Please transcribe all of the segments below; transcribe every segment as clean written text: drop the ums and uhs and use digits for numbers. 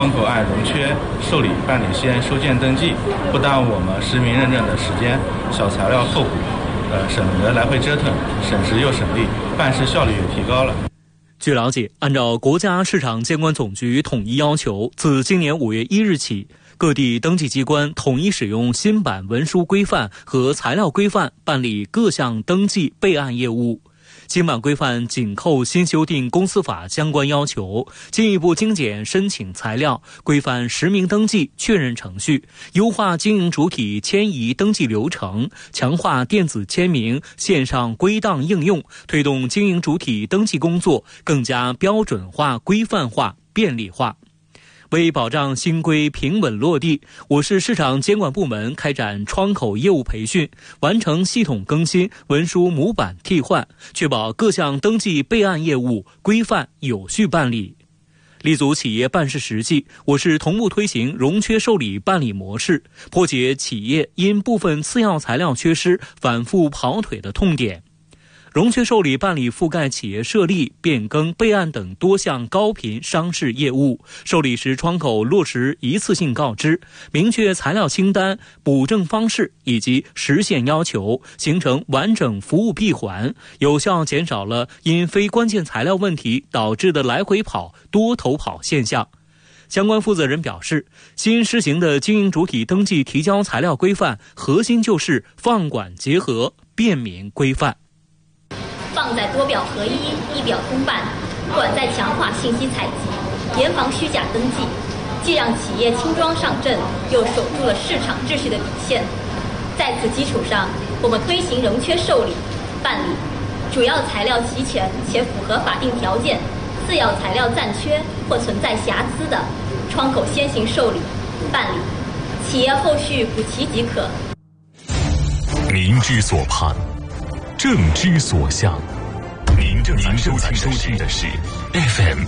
窗口按融缺受理办理先收件登记，不耽误我们实名认证的时间，小材料后补，省得来回折腾，省时又省力，办事效率也提高了。 据了解，按照国家市场监管总局统一要求，自今年5月1日起，各地登记机关统一使用新版文书规范和材料规范办理各项登记备案业务。新版规范紧扣新修订公司法相关要求，进一步精简申请材料，规范实名登记确认程序，优化经营主体迁移登记流程，强化电子签名线上归档应用，推动经营主体登记工作更加标准化、规范化、便利化。为保障新规平稳落地，我市市场监管部门开展窗口业务培训，完成系统更新、文书模板替换，确保各项登记备案业务规范有序办理。立足企业办事实际，我市同步推行融缺受理办理模式，破解企业因部分次要材料缺失反复跑腿的痛点。融缺受理办理覆盖企业设立、变更、备案等多项高频商事业务，受理时窗口落实一次性告知，明确材料清单、补正方式以及实现要求，形成完整服务闭环，有效减少了因非关键材料问题导致的来回跑、多头跑现象。相关负责人表示，新施行的经营主体登记提交材料规范核心就是放管结合、便民规范。 放在多表合一、一表通办，管在强化信息采集，严防虚假登记，既让企业轻装上阵，又守住了市场秩序的底线。在此基础上，我们推行融缺受理办理，主要材料齐全且符合法定条件，次要材料暂缺或存在瑕疵的，窗口先行受理办理，企业后续补齐即可。 民之所盼，政之所向。您正在收听的是 FM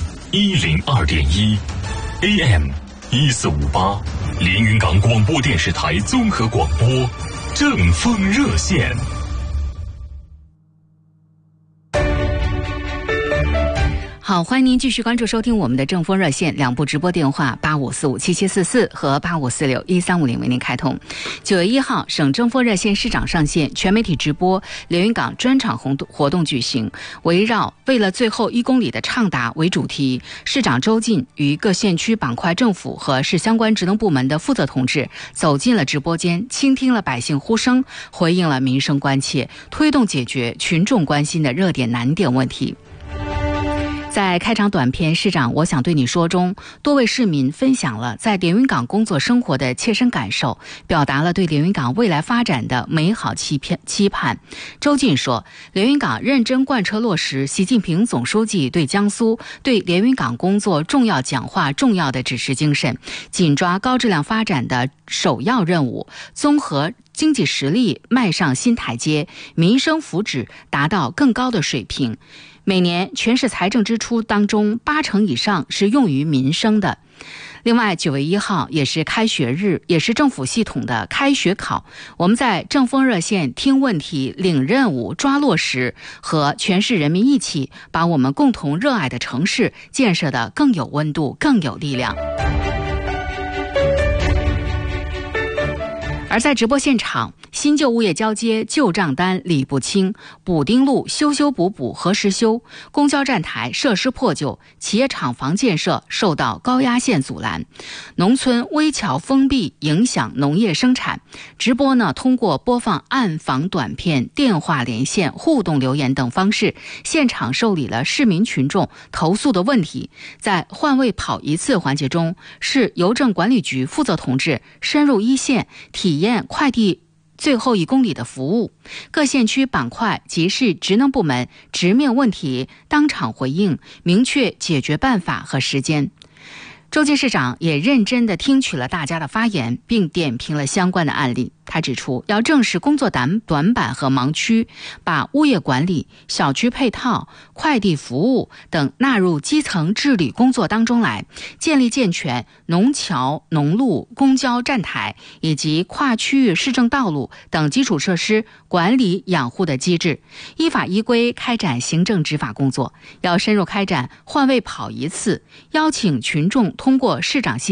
102.1 AM 1458连云港广播电视台综合广播正风热线。 好，欢迎您继续关注收听我们的正风热线，两部直播电话85457744和85461350为您开通。9月1号，省正风热线市长上线，全媒体直播连云港专场活动举行，围绕为了最后1公里的畅达为主题，市长周进与各县区板块政府和市相关职能部门的负责同志走进了直播间，倾听了百姓呼声，回应了民生关切，推动解决群众关心的热点难点问题。在开场短片《市长我想对你说》中，多位市民分享了在连云港工作生活的切身感受，表达了对连云港未来发展的美好期盼。周进说，连云港认真贯彻落实习近平总书记对江苏、对连云港工作重要讲话重要的指示精神，紧抓高质量发展的首要任务，综合经济实力迈上新台阶，民生福祉达到更高的水平。每年全市财政支出当中80%以上是用于民生的。另外，9月1号也是开学日，也是政府系统的开学考。我们在正风热线听问题、领任务、抓落实，和全市人民一起，把我们共同热爱的城市建设得更有温度、更有力量。而在直播现场，新旧物业交接旧账单理不清，补丁路修补何时修，公交站台设施破旧，企业厂房建设受到高压线阻拦，农村危桥封闭影响农业生产。直播呢，通过播放暗访短片、电话连线、互动留言等方式，现场受理了市民群众投诉的问题。在换位跑一次环节中，市邮政管理局负责同志深入一线，体验快递最后1公里的服务，各县区板块及市职能部门直面问题，当场回应，明确解决办法和时间。周进市长也认真地听取了大家的发言，并点评了相关的案例。他指出，要正视工作短板和盲区，把物业管理、小区配套、快递服务等纳入基层治理工作当中来，建立健全农桥、农路、公交站台以及跨区域市政道路等基础设施管理养护的机制，依法依规开展行政执法工作。要深入开展换位跑一次，邀请群众通过市长信